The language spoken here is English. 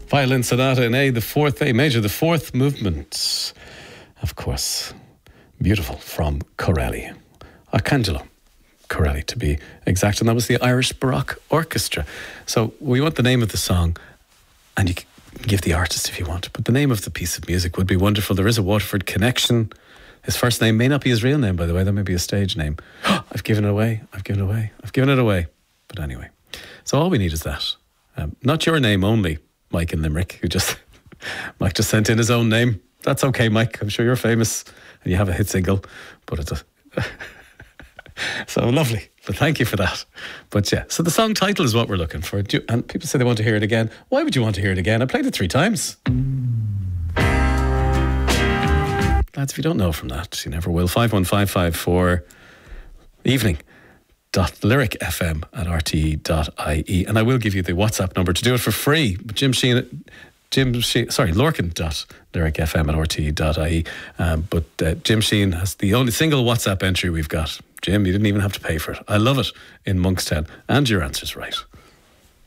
Violin Sonata in A major, the fourth movement. Of course, beautiful, from Corelli. Arcangelo Corelli, to be exact. And that was the Irish Baroque Orchestra. So we want the name of the song, and you can give the artist if you want. But the name of the piece of music would be wonderful. There is a Waterford connection. His first name may not be his real name, by the way. That may be a stage name. I've given it away. But anyway. So all we need is that. Not your name only, Mike in Limerick, Mike just sent in his own name. That's okay, Mike. I'm sure you're famous and you have a hit single, but it's so lovely. But thank you for that. But yeah, so the song title is what we're looking for. And people say they want to hear it again. Why would you want to hear it again? I played it 3 times. Lads, if you don't know from that, you never will. 51554 evening.lyricfm@rte.ie. And I will give you the WhatsApp number to do it for free. Lorcan.lyricfm@rte.ie. But Jim Sheen has the only single WhatsApp entry we've got. Jim, you didn't even have to pay for it. I love it in Monkstown. And your answer's right.